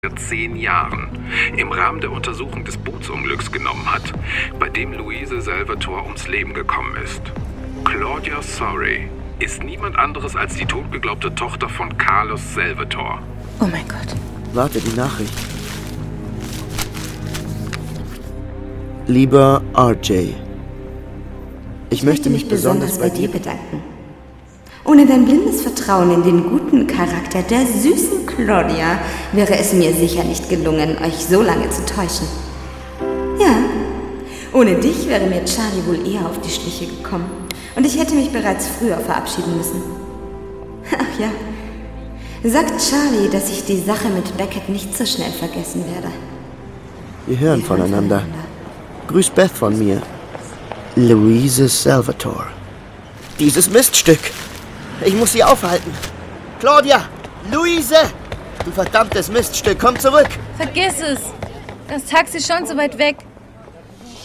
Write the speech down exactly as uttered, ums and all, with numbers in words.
zehn Jahren im Rahmen der Untersuchung des Bootsunglücks genommen hat, bei dem Louise Salvatore ums Leben gekommen ist. Claudia Sorey ist niemand anderes als die totgeglaubte Tochter von Carlos Salvatore. Oh mein Gott. Warte, die Nachricht. Lieber R J, ich möchte mich besonders bei dir bedanken. Ohne dein blindes Vertrauen in den guten Charakter der süßen Claudia wäre es mir sicher nicht gelungen, euch so lange zu täuschen. Ja, ohne dich wäre mir Charlie wohl eher auf die Schliche gekommen und ich hätte mich bereits früher verabschieden müssen. Ach ja, sagt Charlie, dass ich die Sache mit Beckett nicht so schnell vergessen werde. Wir hören, Wir hören voneinander. voneinander. Grüß Beth von mir. Louise Salvatore. Dieses Miststück! Ich muss sie aufhalten. Claudia! Luise! Du verdammtes Miststück, komm zurück! Vergiss es! Das Taxi ist schon so weit weg.